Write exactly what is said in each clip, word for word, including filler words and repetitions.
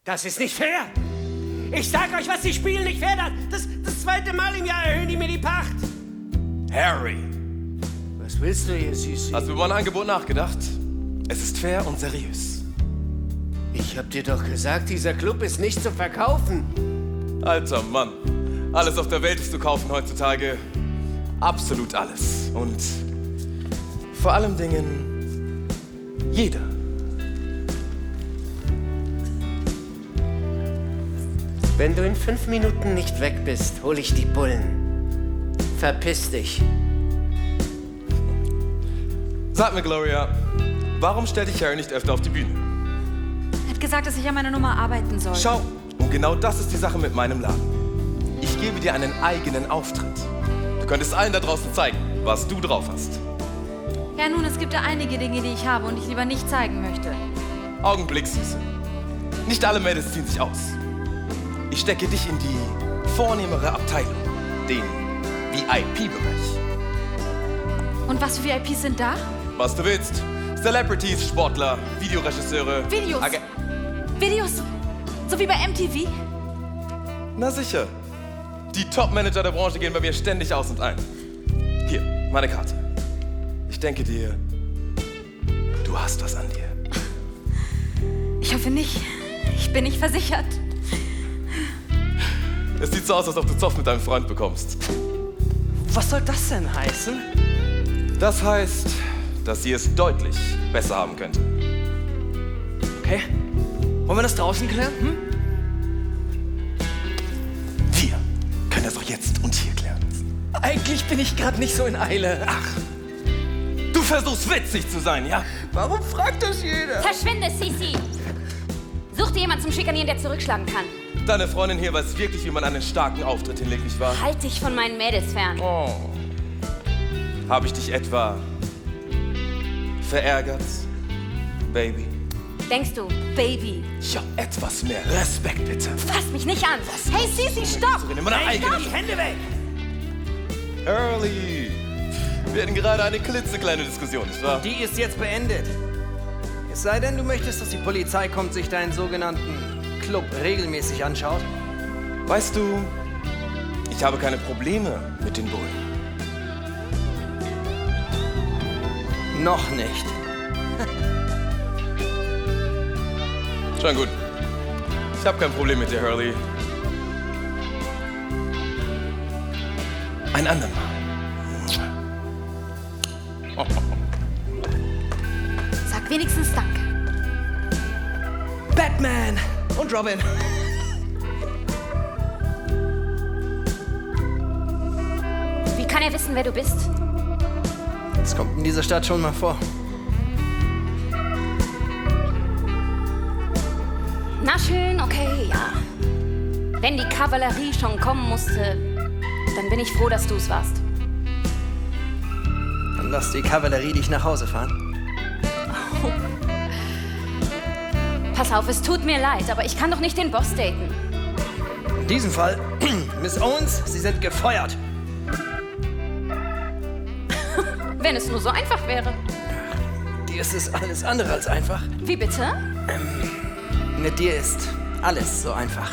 Das ist nicht fair. Ich sag euch, was sie spielen nicht fair. Das, das zweite Mal im Jahr erhöhen die mir die Pacht. Harry. Was willst du hier, Süßi? Hast du über mein Angebot nachgedacht? Es ist fair und seriös. Ich hab dir doch gesagt, dieser Club ist nicht zu verkaufen. Alter Mann. Alles auf der Welt ist zu kaufen heutzutage. Absolut alles. Und vor allem Dingen jeder. Wenn du in fünf Minuten nicht weg bist, hol ich die Bullen. Verpiss dich. Sag mir, Gloria, warum stellt dich Harry nicht öfter auf die Bühne? Er hat gesagt, dass ich an meiner Nummer arbeiten soll. Schau, und genau das ist die Sache mit meinem Laden. Ich gebe dir einen eigenen Auftritt. Du könntest allen da draußen zeigen, was du drauf hast. Ja, nun, es gibt ja einige Dinge, die ich habe und ich lieber nicht zeigen möchte. Augenblick, Süße. Nicht alle Mädels ziehen sich aus. Ich stecke dich in die vornehmere Abteilung, den V I P-Bereich. Und was für V I Ps sind da? Was du willst. Celebrities, Sportler, Videoregisseure. Videos. Ag Videos? So wie bei M T V? Na sicher. Die Top-Manager der Branche gehen bei mir ständig aus und ein. Hier, meine Karte. Ich denke dir, du hast was an dir. Ich hoffe nicht. Ich bin nicht versichert. Es sieht so aus, als ob du Zoff mit deinem Freund bekommst. Was soll das denn heißen? Das heißt, dass sie es deutlich besser haben könnte. Okay. Wollen wir das draußen klären? Hm? Wir können das doch jetzt und hier klären. Eigentlich bin ich gerade nicht so in Eile. Ach, du versuchst witzig zu sein, ja? Warum fragt das jeder? Verschwinde, Sisi! Such dir jemanden zum Schikanieren, der zurückschlagen kann. Deine Freundin hier weiß wirklich, wie man einen starken Auftritt hinlegt, nicht wahr? Halt dich von meinen Mädels fern. Oh. Habe ich dich etwa verärgert, Baby? Denkst du, Baby? Ja, etwas mehr Respekt, bitte. Fass mich nicht an! Hey, Sisi, stopp! In meiner eigenen Die Hände weg! Early. Wir hatten gerade eine klitzekleine Diskussion, nicht wahr? Die ist jetzt beendet. Es sei denn, du möchtest, dass die Polizei kommt, sich deinen sogenannten Club regelmäßig anschaut. Weißt du, ich habe keine Probleme mit den Bullen. Noch nicht. Schon gut. Ich habe kein Problem mit dir, Hurley. Ein andermal. Sag wenigstens Danke. Batman und Robin. Wie kann er wissen, wer du bist? Das kommt in dieser Stadt schon mal vor. Na schön, okay, ja. Wenn die Kavallerie schon kommen musste, dann bin ich froh, dass du es warst. Dann lass die Kavallerie dich nach Hause fahren. Pass auf, es tut mir leid, aber ich kann doch nicht den Boss daten. In diesem Fall, Miss Owens, Sie sind gefeuert. Wenn es nur so einfach wäre. Dir ist es alles andere als einfach. Wie bitte? Mit dir ist alles so einfach.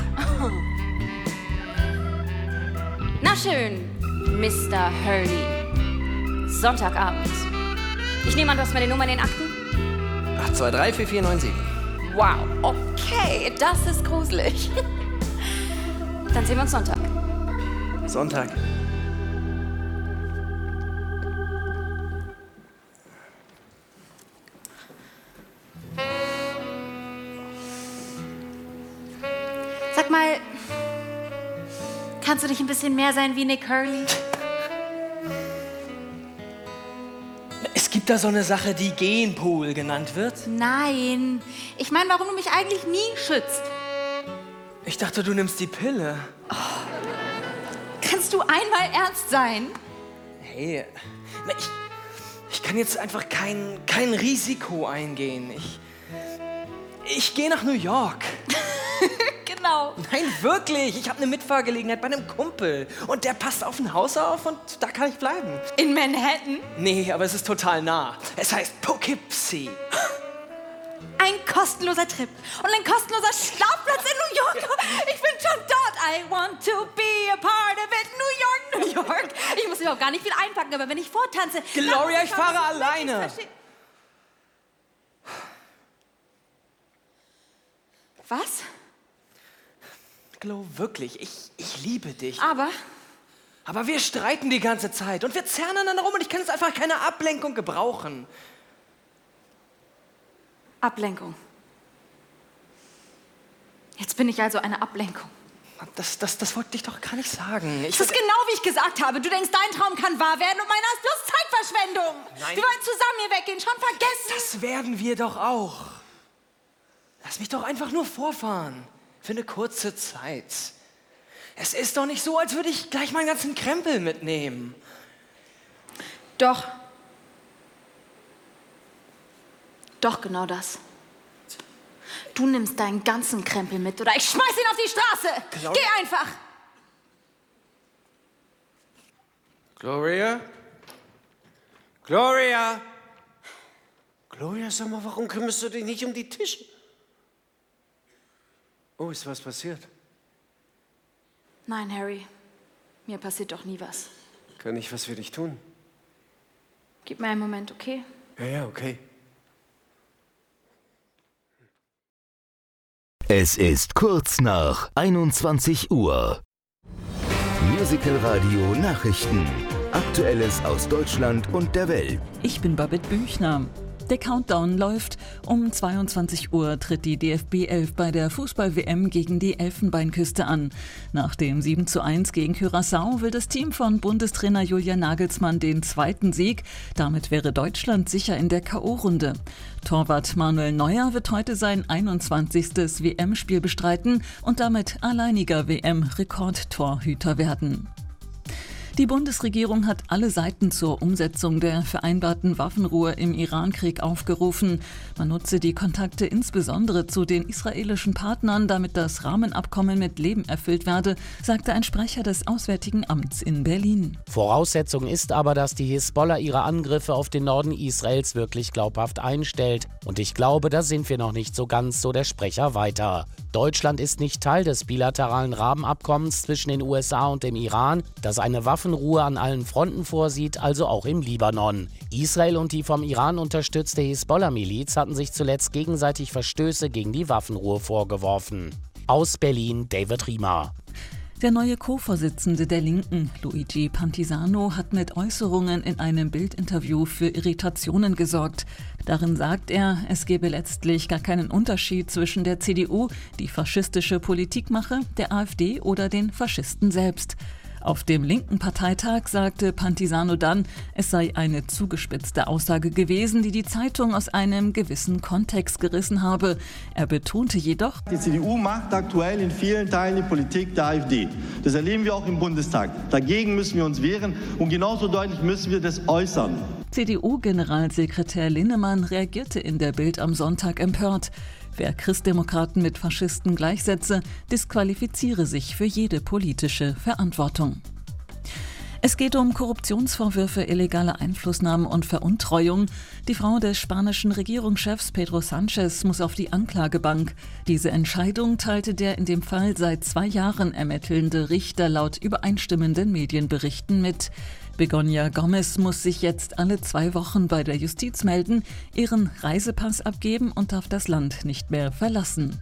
Na schön, Mister Hurley. Sonntagabend. Ich nehme an, du hast meine Nummer in den Akten? acht zwei drei vier vier neun sieben. Wow, okay, das ist gruselig. Dann sehen wir uns Sonntag. Sonntag. Sag mal, kannst du nicht ein bisschen mehr sein wie Nick Hurley? Es gibt da so eine Sache, die Genpool genannt wird. Nein. Ich meine, warum du mich eigentlich nie schützt. Ich dachte, du nimmst die Pille. Kannst du einmal ernst sein? Hey, na, ich, ich kann jetzt einfach kein, kein Risiko eingehen. Ich, ich gehe nach New York. Genau. Nein, wirklich. Ich habe eine Mitfahrgelegenheit bei einem Kumpel. Und der passt auf ein Haus auf und da kann ich bleiben. In Manhattan? Nee, aber es ist total nah. Es heißt Poughkeepsie. Ein kostenloser Trip und ein kostenloser Schlafplatz in New York. Ich bin schon dort. I want to be a part of it. New York, New York. Ich muss überhaupt gar nicht viel einpacken, aber wenn ich vortanze... Gloria, ich fahre alleine. Was? Glo, wirklich, ich, ich liebe dich. Aber... Aber wir streiten die ganze Zeit und wir zerren aneinander rum und ich kann jetzt einfach keine Ablenkung gebrauchen. Ablenkung. Jetzt bin ich also eine Ablenkung. Das, das, das wollte ich doch gar nicht sagen. Ich das ist genau, wie ich gesagt habe. Du denkst, dein Traum kann wahr werden und meiner ist bloß Zeitverschwendung. Nein. Wir wollen zusammen hier weggehen, schon vergessen. Das werden wir doch auch. Lass mich doch einfach nur vorfahren. Für eine kurze Zeit. Es ist doch nicht so, als würde ich gleich meinen ganzen Krempel mitnehmen. Doch. Doch, genau das. Du nimmst deinen ganzen Krempel mit oder ich schmeiß ihn auf die Straße. Glaub- Geh einfach. Gloria? Gloria? Gloria, sag mal, warum kümmerst du dich nicht um die Tische? Oh, ist was passiert? Nein, Harry. Mir passiert doch nie was. Kann ich was für dich tun? Gib mir einen Moment, okay? Ja, ja, okay. Es ist kurz nach einundzwanzig Uhr. Musical Radio Nachrichten. Aktuelles aus Deutschland und der Welt. Ich bin Babette Büchner. Der Countdown läuft. Um zweiundzwanzig Uhr tritt die D F B elf bei der Fußball-W M gegen die Elfenbeinküste an. Nach dem sieben zu eins gegen Curaçao will das Team von Bundestrainer Julian Nagelsmann den zweiten Sieg. Damit wäre Deutschland sicher in der K O-Runde. Torwart Manuel Neuer wird heute sein einundzwanzigstes W M-Spiel bestreiten und damit alleiniger W M-Rekordtorhüter werden. Die Bundesregierung hat alle Seiten zur Umsetzung der vereinbarten Waffenruhe im Iran-Krieg aufgerufen. Man nutze die Kontakte insbesondere zu den israelischen Partnern, damit das Rahmenabkommen mit Leben erfüllt werde, sagte ein Sprecher des Auswärtigen Amts in Berlin. Voraussetzung ist aber, dass die Hisbollah ihre Angriffe auf den Norden Israels wirklich glaubhaft einstellt. Und ich glaube, da sind wir noch nicht so ganz, so der Sprecher weiter. Deutschland ist nicht Teil des bilateralen Rahmenabkommens zwischen den U S A und dem Iran, das eine Waffenruhe an allen Fronten vorsieht, also auch im Libanon. Israel und die vom Iran unterstützte Hisbollah-Miliz hatten sich zuletzt gegenseitig Verstöße gegen die Waffenruhe vorgeworfen. Aus Berlin, David Riemer. Der neue Co-Vorsitzende der Linken, Luigi Pantisano, hat mit Äußerungen in einem Bild-Interview für Irritationen gesorgt. Darin sagt er, es gebe letztlich gar keinen Unterschied zwischen der C D U, die faschistische Politik mache, der AfD oder den Faschisten selbst. Auf dem linken Parteitag sagte Pantisano dann, es sei eine zugespitzte Aussage gewesen, die die Zeitung aus einem gewissen Kontext gerissen habe. Er betonte jedoch, die C D U macht aktuell in vielen Teilen die Politik der AfD. Das erleben wir auch im Bundestag. Dagegen müssen wir uns wehren und genauso deutlich müssen wir das äußern. C D U-Generalsekretär Linnemann reagierte in der Bild am Sonntag empört. Wer Christdemokraten mit Faschisten gleichsetze, disqualifiziere sich für jede politische Verantwortung. Es geht um Korruptionsvorwürfe, illegale Einflussnahmen und Veruntreuung. Die Frau des spanischen Regierungschefs Pedro Sánchez muss auf die Anklagebank. Diese Entscheidung teilte der in dem Fall seit zwei Jahren ermittelnde Richter laut übereinstimmenden Medienberichten mit. Begoña Gómez muss sich jetzt alle zwei Wochen bei der Justiz melden, ihren Reisepass abgeben und darf das Land nicht mehr verlassen.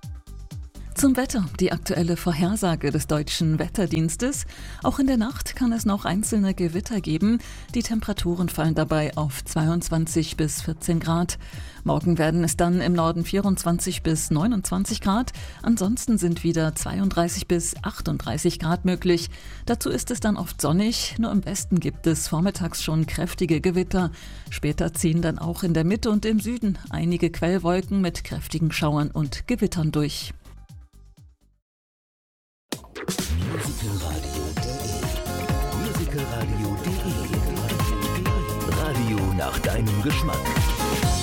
Zum Wetter, die aktuelle Vorhersage des Deutschen Wetterdienstes. Auch in der Nacht kann es noch einzelne Gewitter geben. Die Temperaturen fallen dabei auf zweiundzwanzig bis vierzehn Grad. Morgen werden es dann im Norden vierundzwanzig bis neunundzwanzig Grad. Ansonsten sind wieder zweiunddreißig bis achtunddreißig Grad möglich. Dazu ist es dann oft sonnig. Nur im Westen gibt es vormittags schon kräftige Gewitter. Später ziehen dann auch in der Mitte und im Süden einige Quellwolken mit kräftigen Schauern und Gewittern durch. Musicalradio.de Musicalradio.de Radio nach deinem Geschmack.